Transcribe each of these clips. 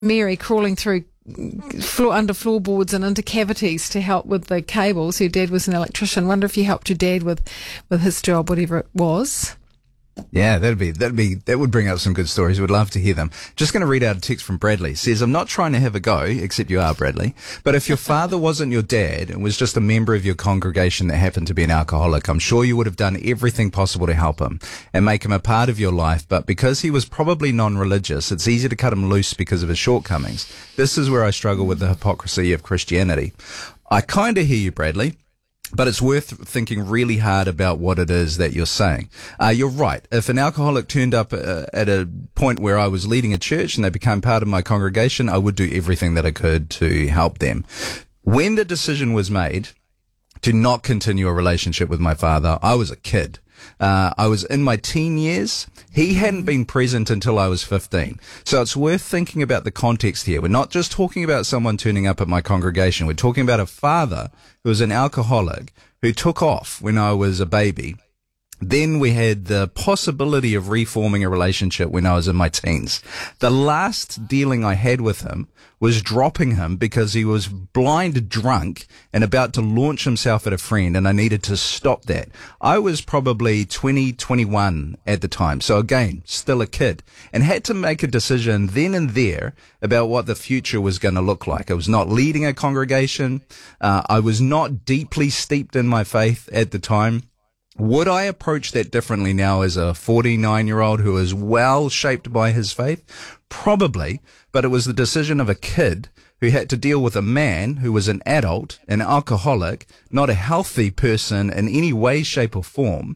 Mary crawling through under floorboards and into cavities to help with the cables. Her dad was an electrician. Wonder if you helped your dad with his job, whatever it was. Yeah, that would bring up some good stories. We'd love to hear them. Just going to read out a text from Bradley. It says, I'm not trying to have a go, except you are, Bradley. But if your father wasn't your dad and was just a member of your congregation that happened to be an alcoholic, I'm sure you would have done everything possible to help him and make him a part of your life. But because he was probably non-religious, it's easy to cut him loose because of his shortcomings. This is where I struggle with the hypocrisy of Christianity. I kind of hear you, Bradley. But it's worth thinking really hard about what it is that you're saying. You're right. If an alcoholic turned up at a point where I was leading a church and they became part of my congregation, I would do everything that I could to help them. When the decision was made to not continue a relationship with my father, I was a kid. I was in my teen years. He hadn't been present until I was 15. So it's worth thinking about the context here. We're not just talking about someone turning up at my congregation. We're talking about a father who was an alcoholic who took off when I was a baby. Then we had the possibility of reforming a relationship when I was in my teens. The last dealing I had with him was dropping him because he was blind drunk and about to launch himself at a friend, and I needed to stop that. I was probably 20, 21 at the time. So again, still a kid, and had to make a decision then and there about what the future was going to look like. I was not leading a congregation. I was not deeply steeped in my faith at the time. Would I approach that differently now as a 49-year-old who is well shaped by his faith? Probably, but it was the decision of a kid who had to deal with a man who was an adult, an alcoholic, not a healthy person in any way, shape or form,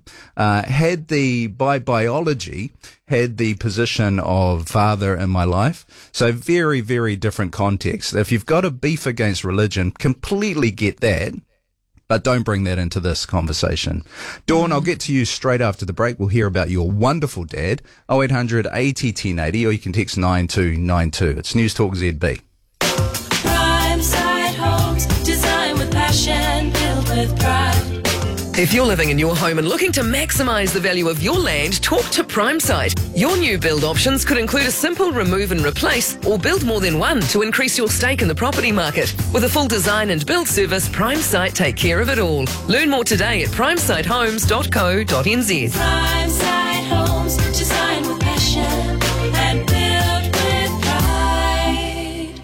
by biology, had the position of father in my life. So very, very different context. If you've got a beef against religion, completely get that. But don't bring that into this conversation. Dawn, I'll get to you straight after the break. We'll hear about your wonderful dad, 0800 80 1080, or you can text 9292. It's News Talk ZB. Prime Side Homes, design with passion, built with pride. If you're living in your home and looking to maximise the value of your land, talk to PrimeSite. Your new build options could include a simple remove and replace or build more than one to increase your stake in the property market. With a full design and build service, PrimeSite take care of it all. Learn more today at primesitehomes.co.nz. PrimeSide Homes, design with passion and built with pride.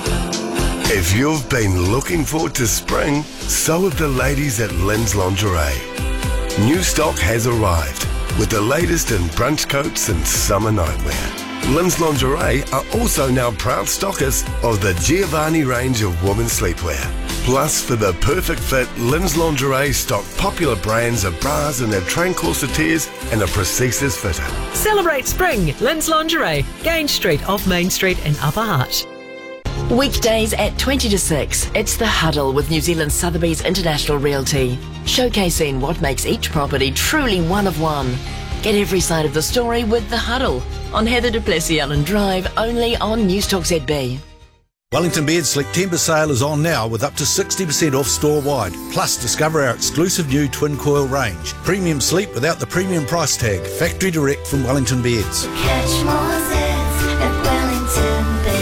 If you've been looking forward to spring, so have the ladies at Lynn's Lingerie. New stock has arrived with the latest in brunch coats and summer nightwear. Lynn's Lingerie are also now proud stockists of the Giovanni range of women's sleepwear. Plus, for the perfect fit, Lynn's Lingerie stock popular brands of bras and their trained corsetiers and a prosthesis fitter. Celebrate spring, Lynn's Lingerie, Grange Street off Main Street in Upper Hutt. Weekdays at 20 to 6, it's The Huddle with New Zealand Sotheby's International Realty, showcasing what makes each property truly one of one. Get every side of the story with The Huddle on Heather du Plessis-Allen Drive, only on News Talk ZB. Wellington Beds September sale is on now with up to 60% off store-wide. Plus, discover our exclusive new twin coil range. Premium sleep without the premium price tag. Factory direct from Wellington Beds. Catch more zits at Wellington Beds.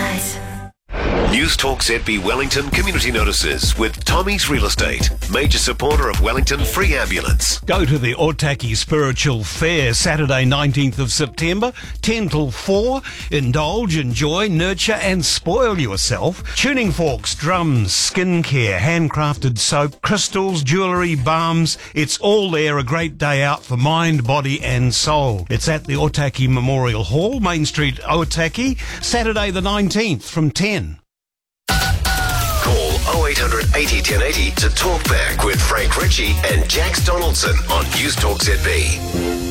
News Talk ZB Wellington community notices with Tommy's Real Estate, major supporter of Wellington Free Ambulance. Go to the Otaki Spiritual Fair Saturday 19th of September, 10 till 4. Indulge, enjoy, nurture and spoil yourself. Tuning forks, drums, skincare, handcrafted soap, crystals, jewellery, balms. It's all there. A great day out for mind, body and soul. It's at the Otaki Memorial Hall, Main Street, Otaki, Saturday the 19th from 10. Call 0800 80 1080 to talk back with Frank Ritchie and Jax Donaldson on News Talk ZB.